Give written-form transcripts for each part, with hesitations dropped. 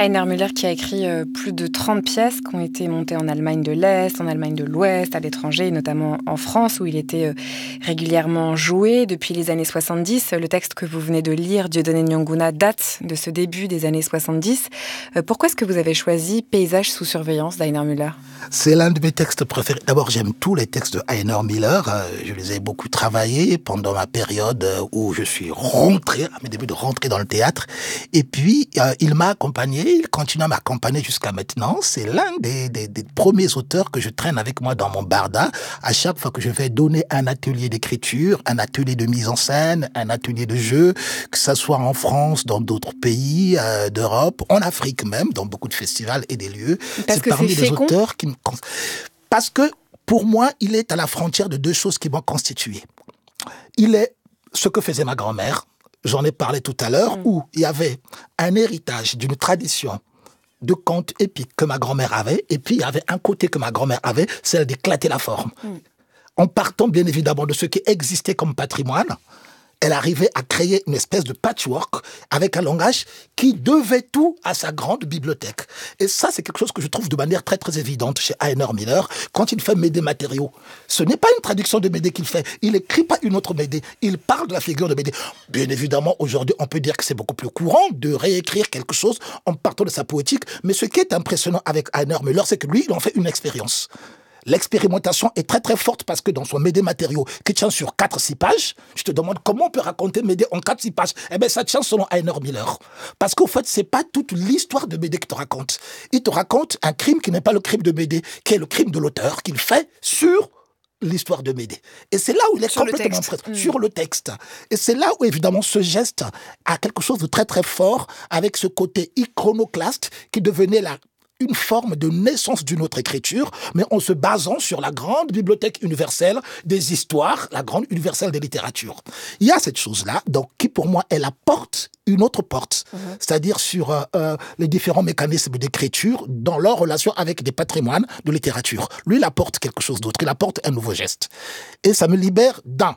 Heiner Müller qui a écrit plus de 30 pièces qui ont été montées en Allemagne de l'Est, en Allemagne de l'Ouest, à l'étranger, et notamment en France, où il était régulièrement joué depuis les années 70. Le texte que vous venez de lire, Dieudonné Nianguna, date de ce début des années 70. Pourquoi est-ce que vous avez choisi Paysage sous surveillance d'Heiner Müller ? C'est l'un de mes textes préférés. D'abord, j'aime tous les textes de Heiner Müller. Je les ai beaucoup travaillés pendant ma période où je suis rentré, à mes débuts de rentrer dans le théâtre. Et puis, il m'a accompagné, il continue à m'accompagner jusqu'à maintenant. C'est l'un des premiers auteurs que je traîne avec moi dans mon barda. À chaque fois que je vais donner un atelier d'écriture, un atelier de mise en scène, un atelier de jeu, que ça soit en France, dans d'autres pays d'Europe, en Afrique même, dans beaucoup de festivals et des lieux. Parce que parmi c'est les fécond. auteurs qui me... Parce que, pour moi, il est à la frontière de deux choses qui m'ont constitué. Il est ce que faisait ma grand-mère, j'en ai parlé tout à l'heure, où il y avait un héritage d'une tradition de contes épiques que ma grand-mère avait, et puis il y avait un côté que ma grand-mère avait, celle d'éclater la forme. En partant bien évidemment de ce qui existait comme patrimoine, elle arrivait à créer une espèce de patchwork avec un langage qui devait tout à sa grande bibliothèque. Et ça, c'est quelque chose que je trouve de manière très très évidente chez Heiner Müller. Quand il fait Médée matériaux, ce n'est pas une traduction de Médée qu'il fait. Il n'écrit pas une autre Médée. Il parle de la figure de Médée. Bien évidemment, aujourd'hui, on peut dire que c'est beaucoup plus courant de réécrire quelque chose en partant de sa poétique. Mais ce qui est impressionnant avec Heiner Müller, c'est que lui, il en fait une expérience. L'expérimentation est très très forte parce que dans son Médée matériaux qui tient sur 4-6 pages, je te demande comment on peut raconter Médée en 4-6 pages. Eh bien, ça tient selon Heiner Müller. Parce qu'au fait, c'est pas toute l'histoire de Médée qu'il te raconte. Il te raconte un crime qui n'est pas le crime de Médée, qui est le crime de l'auteur, qu'il fait sur l'histoire de Médée. Et c'est là où il est sur complètement sur le texte. Et c'est là où, évidemment, ce geste a quelque chose de très très fort avec ce côté iconoclaste qui devenait une forme de naissance d'une autre écriture, mais en se basant sur la grande bibliothèque universelle des histoires, la grande universelle des littératures. Il y a cette chose-là, donc, qui pour moi est la porte, une autre porte, c'est-à-dire sur les différents mécanismes d'écriture dans leur relation avec des patrimoines de littérature. Lui, il apporte quelque chose d'autre, il apporte un nouveau geste. Et ça me libère d'un.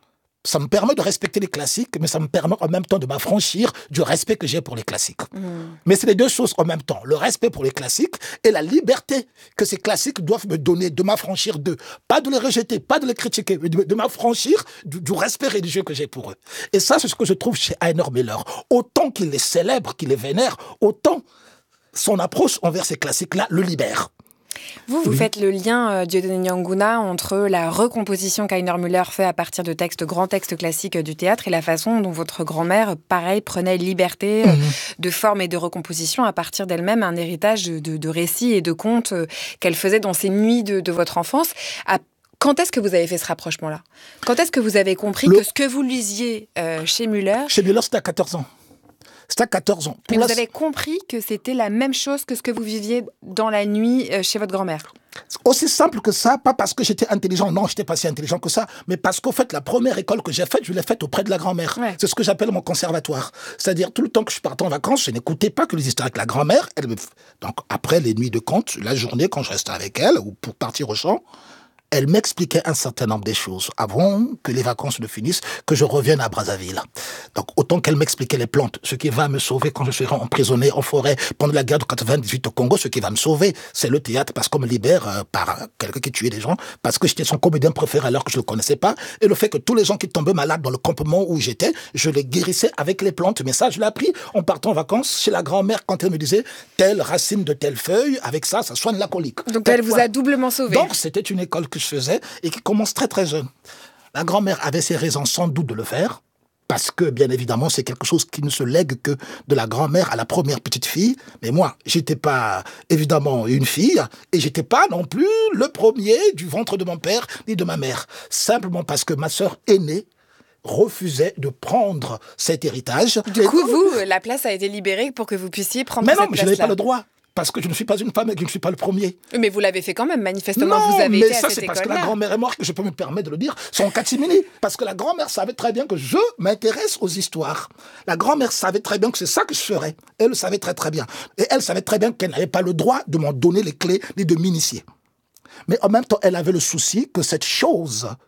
Ça me permet de respecter les classiques, mais ça me permet en même temps de m'affranchir du respect que j'ai pour les classiques. Mais c'est les deux choses en même temps. Le respect pour les classiques et la liberté que ces classiques doivent me donner de m'affranchir d'eux. Pas de les rejeter, pas de les critiquer, mais de m'affranchir du respect religieux que j'ai pour eux. Et ça, c'est ce que je trouve chez Heiner Müller. Autant qu'il les célèbre, qu'il les vénère, autant son approche envers ces classiques-là le libère. Vous faites le lien, Dieudonné Nianguna, entre la recomposition qu'Heiner Müller fait à partir de grands textes classiques du théâtre et la façon dont votre grand-mère, pareil, prenait liberté de forme et de recomposition à partir d'elle-même, un héritage de récits et de contes qu'elle faisait dans ces nuits de votre enfance. Quand est-ce que vous avez fait ce rapprochement-là ? Quand est-ce que vous avez compris que ce que vous lisiez chez Müller... Chez Müller, c'était à 14 ans. C'était à 14 ans. Mais vous avez compris que c'était la même chose que ce que vous viviez dans la nuit chez votre grand-mère. Aussi simple que ça, pas parce que j'étais intelligent, non, je n'étais pas si intelligent que ça, mais parce qu'au fait, la première école que j'ai faite, je l'ai faite auprès de la grand-mère. Ouais. C'est ce que j'appelle mon conservatoire. C'est-à-dire, tout le temps que je partais en vacances, je n'écoutais pas que les histoires avec la grand-mère. Donc, après les nuits de contes, la journée, quand je restais avec elle, ou pour partir au champ, elle m'expliquait un certain nombre de choses avant que les vacances ne finissent, que je revienne à Brazzaville. Donc, autant qu'elle m'expliquait les plantes, ce qui va me sauver quand je serai emprisonné en forêt pendant la guerre de 98 au Congo, ce qui va me sauver, c'est le théâtre, parce qu'on me libère par quelqu'un qui tuait des gens, parce que j'étais son comédien préféré alors que je ne le connaissais pas, et le fait que tous les gens qui tombaient malades dans le campement où j'étais, je les guérissais avec les plantes. Mais ça, je l'ai appris en partant en vacances chez la grand-mère quand elle me disait telle racine de telle feuille, avec ça, ça soigne la colique. Donc, elle vous a doublement sauvé. Donc, c'était une école que je faisais et qui commence très très jeune. La grand-mère avait ses raisons sans doute de le faire, parce que, bien évidemment, c'est quelque chose qui ne se lègue que de la grand-mère à la première petite fille. Mais moi, j'étais pas, évidemment, une fille, et j'étais pas non plus le premier du ventre de mon père ni de ma mère. Simplement parce que ma sœur aînée refusait de prendre cet héritage. Du coup, vous, la place a été libérée pour que vous puissiez prendre cette place-là. Mais non, je n'avais pas le droit. Parce que je ne suis pas une femme et que je ne suis pas le premier. Mais vous l'avez fait quand même, manifestement. Non, vous avez été à cette école-là. mais ça, c'est parce que la grand-mère est morte que je peux me permettre de le dire. Son catimini. Parce que la grand-mère savait très bien que je m'intéresse aux histoires. La grand-mère savait très bien que c'est ça que je ferais. Elle le savait très très bien. Et elle savait très bien qu'elle n'avait pas le droit de m'en donner les clés ni de m'initier. Mais en même temps, elle avait le souci que cette chose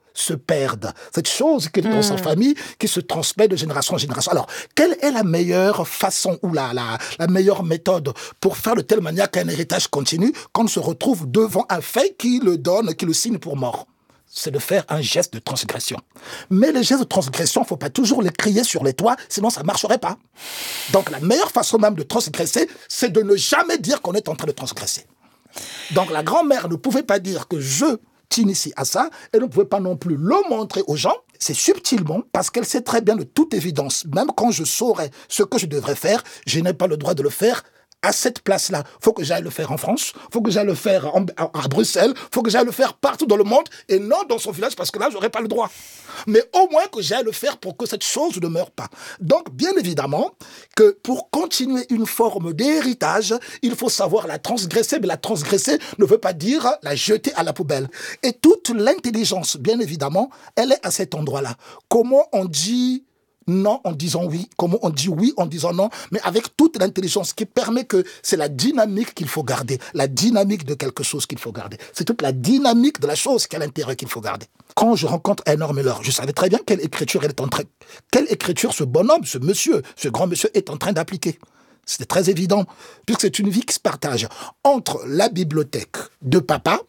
se perde. Cette chose qui est dans sa famille, qui se transmet de génération en génération. Alors, quelle est la meilleure façon ou la meilleure méthode pour faire de telle manière qu'un héritage continue quand on se retrouve devant un fait qui le donne, qui le signe pour mort? C'est de faire un geste de transgression. Mais les gestes de transgression, il ne faut pas toujours les crier sur les toits, sinon ça ne marcherait pas. Donc la meilleure façon même de transgresser, c'est de ne jamais dire qu'on est en train de transgresser. Donc la grand-mère ne pouvait pas dire que je t'initie à ça, et ne pouvait pas non plus le montrer aux gens. C'est subtilement, parce qu'elle sait très bien de toute évidence, même quand je saurais ce que je devrais faire, je n'ai pas le droit de le faire à cette place-là. Il faut que j'aille le faire en France, il faut que j'aille le faire à Bruxelles, il faut que j'aille le faire partout dans le monde, et non dans son village, parce que là, je n'aurais pas le droit. Mais au moins que j'aille le faire pour que cette chose ne meure pas. Donc, bien évidemment, que pour continuer une forme d'héritage, il faut savoir la transgresser, mais la transgresser ne veut pas dire la jeter à la poubelle. Et toute l'intelligence, bien évidemment, elle est à cet endroit-là. Comment on dit non en disant oui, comment on dit oui en disant non, mais avec toute l'intelligence qui permet que c'est la dynamique qu'il faut garder, la dynamique de quelque chose qu'il faut garder. C'est toute la dynamique de la chose qui est à l'intérieur qu'il faut garder. Quand je rencontre Einor Müller, je savais très bien quelle écriture ce bonhomme, ce monsieur, ce grand monsieur est en train d'appliquer. C'était très évident, puisque c'est une vie qui se partage entre la bibliothèque de papa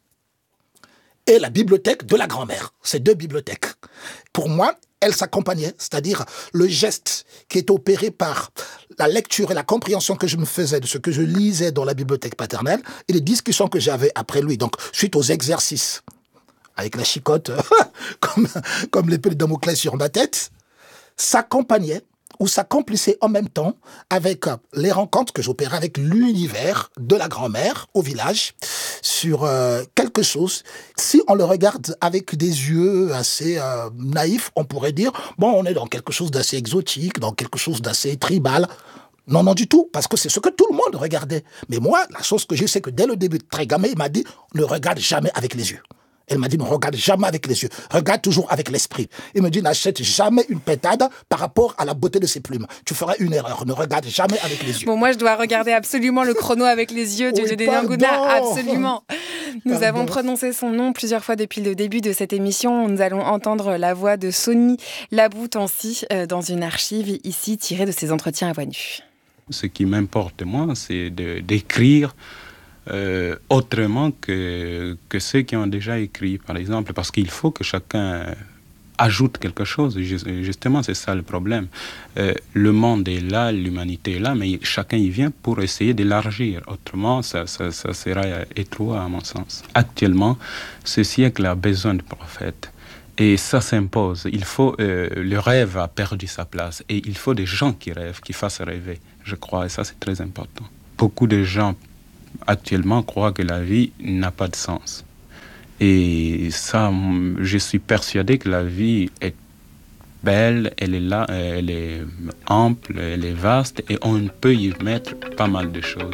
et la bibliothèque de la grand-mère. Ces deux bibliothèques. Pour moi, elles s'accompagnaient, c'est-à-dire le geste qui est opéré par la lecture et la compréhension que je me faisais de ce que je lisais dans la bibliothèque paternelle et les discussions que j'avais après lui, donc suite aux exercices, avec la chicotte comme l'épée de Damoclès sur ma tête, s'accompagnaient ou s'accomplissait en même temps avec les rencontres que j'opérais avec l'univers de la grand-mère au village sur quelque chose. Si on le regarde avec des yeux assez naïfs, on pourrait dire, bon, on est dans quelque chose d'assez exotique, dans quelque chose d'assez tribal. Non, non du tout, parce que c'est ce que tout le monde regardait. Mais moi, la chose que j'ai, c'est que dès le début, très gamin, il m'a dit, ne regarde jamais avec les yeux. Elle m'a dit, ne regarde jamais avec les yeux, regarde toujours avec l'esprit. Il me dit, n'achète jamais une pétade par rapport à la beauté de ses plumes. Tu feras une erreur, ne regarde jamais avec les yeux. Bon, moi, je dois regarder absolument le chrono avec les yeux du Dieudonné Nguna, absolument. Nous avons prononcé son nom plusieurs fois depuis le début de cette émission. Nous allons entendre la voix de Sony Laboutansi dans une archive ici tirée de ses entretiens à voix nue. Ce qui m'importe, moi, c'est d'écrire autrement que ceux qui ont déjà écrit, par exemple, parce qu'il faut que chacun ajoute quelque chose. Justement, c'est ça le problème. Le monde est là, l'humanité est là, mais chacun y vient pour essayer d'élargir. Autrement, ça sera étroit, à mon sens. Actuellement, ce siècle a besoin de prophètes. Et ça s'impose. Il faut, le rêve a perdu sa place. Et il faut des gens qui rêvent, qui fassent rêver, je crois. Et ça, c'est très important. Beaucoup de gens actuellement croient que la vie n'a pas de sens. Et ça, je suis persuadé que la vie est belle, elle est là, elle est ample, elle est vaste et on peut y mettre pas mal de choses.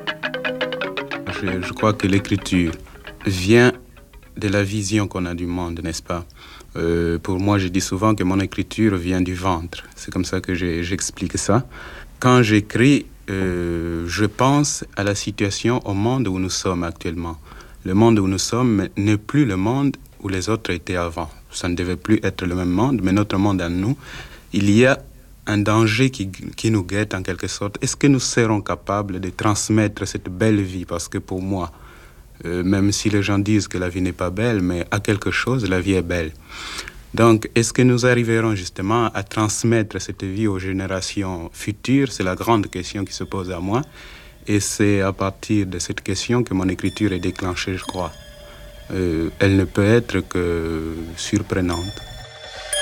Je crois que l'écriture vient de la vision qu'on a du monde, n'est-ce pas? Pour moi, je dis souvent que mon écriture vient du ventre. C'est comme ça que j'explique ça. Quand j'écris, je pense à la situation au monde où nous sommes actuellement. Le monde où nous sommes n'est plus le monde où les autres étaient avant. Ça ne devait plus être le même monde, mais notre monde à nous, il y a un danger qui nous guette en quelque sorte. Est-ce que nous serons capables de transmettre cette belle vie? Parce que pour moi, même si les gens disent que la vie n'est pas belle, mais à quelque chose, la vie est belle. Donc, est-ce que nous arriverons justement à transmettre cette vie aux générations futures? C'est la grande question qui se pose à moi. Et c'est à partir de cette question que mon écriture est déclenchée, je crois. Elle ne peut être que surprenante.